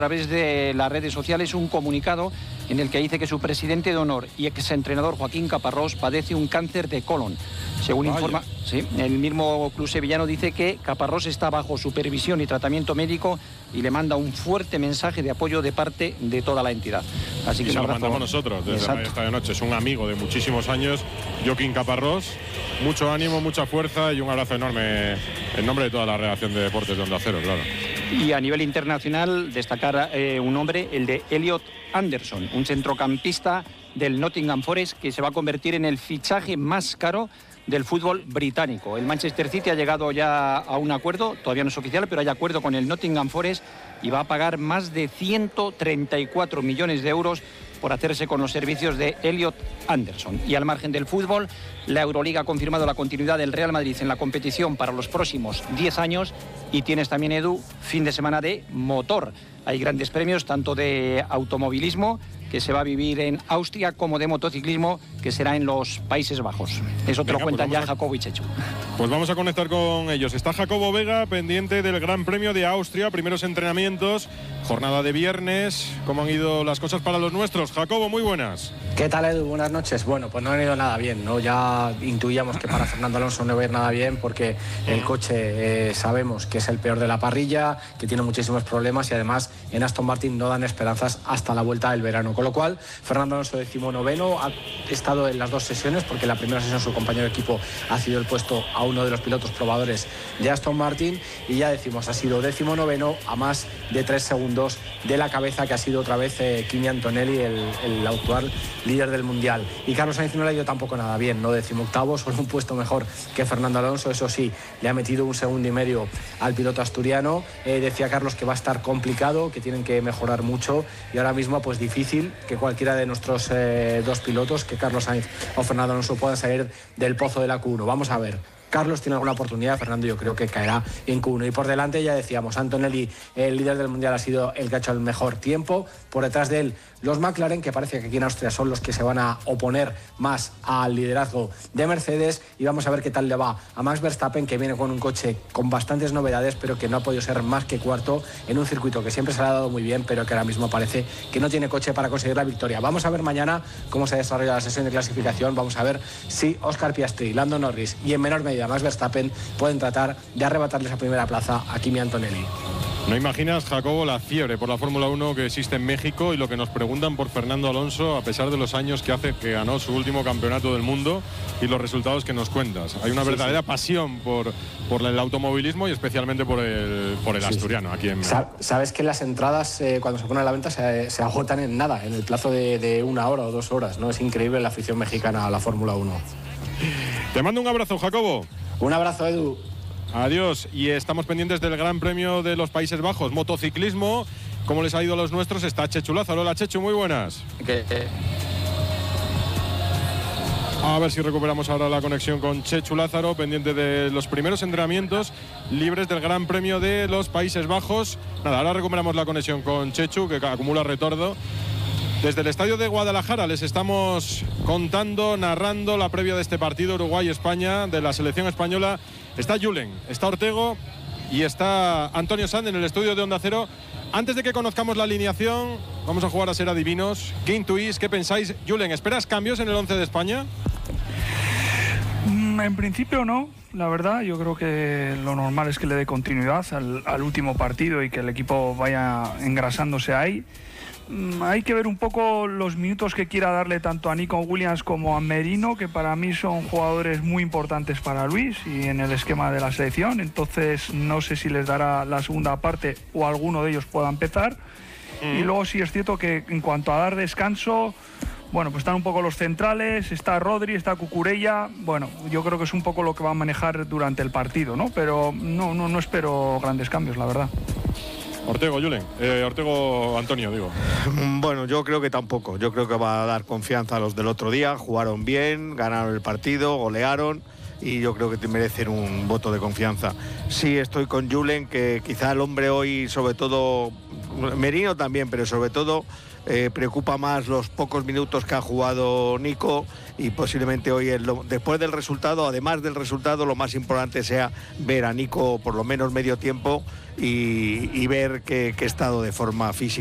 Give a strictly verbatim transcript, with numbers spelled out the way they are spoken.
través de las redes sociales un comunicado en el que dice que su presidente de honor y exentrenador Joaquín Caparrós padece un cáncer de colon. Según Vaya. informa, sí, el mismo club sevillano dice que Caparrós está bajo supervisión y tratamiento médico y le manda un fuerte mensaje de apoyo de parte de toda la entidad. Así que y se un lo abrazo. mandamos nosotros desde esta de noche. Es un amigo de muchísimos años, Joaquín Caparrós. Mucho ánimo, mucha fuerza y un abrazo enorme en nombre de toda la redacción de Deportes de Onda Cero, claro. Y a nivel internacional, destacar eh, un nombre, el de Elliot Anderson, un centrocampista del Nottingham Forest que se va a convertir en el fichaje más caro del fútbol británico. El Manchester City ha llegado ya a un acuerdo, todavía no es oficial, pero hay acuerdo con el Nottingham Forest y va a pagar más de ciento treinta y cuatro millones de euros por hacerse con los servicios de Elliot Anderson. Y al margen del fútbol, la Euroliga ha confirmado la continuidad del Real Madrid en la competición para los próximos diez años y tienes también, Edu, fin de semana de motor. Hay grandes premios tanto de automovilismo, que se va a vivir en Austria, como de motociclismo, que será en los Países Bajos. Eso te Venga, lo cuentan pues ya a... Jacobo y Chechu. Pues vamos a conectar con ellos. Está Jacobo Vega, pendiente del Gran Premio de Austria, primeros entrenamientos, jornada de viernes. ¿Cómo han ido las cosas para los nuestros? Jacobo, muy buenas. ¿Qué tal, Edu? Buenas noches. Bueno, pues no han ido nada bien, ¿no? Ya intuíamos que para Fernando Alonso no iba a ir nada bien porque el coche eh, sabemos que es el peor de la parrilla, que tiene muchísimos problemas y además en Aston Martin no dan esperanzas hasta la vuelta del verano. Con lo cual, Fernando Alonso, decimonoveno, ha estado en las dos sesiones, porque en la primera sesión su compañero de equipo ha sido el puesto a uno de los pilotos probadores de Aston Martin, y ya decimos, ha sido decimonoveno a más de tres segundos de la cabeza, que ha sido otra vez eh, Kimi Antonelli, el, el actual líder del Mundial. Y Carlos Sainz no le ha ido tampoco nada bien, ¿no? Decimoctavo, solo un puesto mejor que Fernando Alonso, eso sí, le ha metido un segundo y medio al piloto asturiano. Eh, decía Carlos que va a estar complicado, que tienen que mejorar mucho, y ahora mismo pues difícil que cualquiera de nuestros eh, dos pilotos, que Carlos Sainz o Fernando Alonso, puedan salir del pozo de la Q uno. Vamos a ver. Carlos tiene alguna oportunidad, Fernando yo creo que caerá en Q uno. Y por delante ya decíamos, Antonelli, el líder del Mundial, ha sido el que ha hecho el mejor tiempo. Por detrás de él, los McLaren, que parece que aquí en Austria son los que se van a oponer más al liderazgo de Mercedes. Y vamos a ver qué tal le va a Max Verstappen, que viene con un coche con bastantes novedades, pero que no ha podido ser más que cuarto en un circuito que siempre se le ha dado muy bien, pero que ahora mismo parece que no tiene coche para conseguir la victoria. Vamos a ver mañana cómo se desarrolla la sesión de clasificación. Vamos a ver si Oscar Piastri, Lando Norris y en menor medida Max Verstappen pueden tratar de arrebatarle esa primera plaza a Kimi Antonelli. No imaginas, Jacobo, la fiebre por la Fórmula uno que existe en México y lo que nos preguntan por Fernando Alonso, a pesar de los años que hace que ganó su último campeonato del mundo y los resultados que nos cuentas. Hay una sí, verdadera sí. pasión por, por el automovilismo y especialmente por el, por el sí, asturiano sí. aquí en México. Sabes que las entradas, eh, cuando se ponen a la venta, se, se agotan en nada, en el plazo de, de una hora o dos horas, ¿no? Es increíble la afición mexicana a la Fórmula uno. Te mando un abrazo, Jacobo. Un abrazo, Edu. Adiós. Y estamos pendientes del Gran Premio de los Países Bajos. Motociclismo, ¿cómo les ha ido a los nuestros? Está Chechu Lázaro. Hola, Chechu, muy buenas. ¿Qué? A ver si recuperamos ahora la conexión con Chechu Lázaro, pendiente de los primeros entrenamientos libres del Gran Premio de los Países Bajos. Nada, ahora recuperamos la conexión con Chechu, que acumula retorno. Desde el estadio de Guadalajara les estamos contando, narrando la previa de este partido Uruguay-España de la selección española. Está Julen, está Ortego y está Antonio Sand en el estudio de Onda Cero. Antes de que conozcamos la alineación, vamos a jugar a ser adivinos. ¿Qué intuís? ¿Qué pensáis? Julen, ¿esperas cambios en el once de España? En principio no, la verdad. Yo creo que lo normal es que le dé continuidad al, al último partido y que el equipo vaya engrasándose ahí. Hay que ver un poco los minutos que quiera darle tanto a Nico Williams como a Merino, que para mí son jugadores muy importantes para Luis y en el esquema de la selección. Entonces no sé si les dará la segunda parte o alguno de ellos pueda empezar. Mm. Y luego sí es cierto que en cuanto a dar descanso, bueno, pues están un poco los centrales, está Rodri, está Cucurella. Bueno, yo creo que es un poco lo que va a manejar durante el partido, ¿no? Pero no, no, no espero grandes cambios, la verdad. Ortego, Julen, eh, Ortego, Antonio, digo. Bueno, yo creo que tampoco. Yo creo que va a dar confianza a los del otro día. Jugaron bien, ganaron el partido, golearon y yo creo que te merecen un voto de confianza. Sí, estoy con Julen, que quizá el hombre hoy, sobre todo Merino también, pero sobre todo eh, preocupa más los pocos minutos que ha jugado Nico, y posiblemente hoy, el, después del resultado, además del resultado, lo más importante sea ver a Nico por lo menos medio tiempo y, y ver qué, qué estado de forma física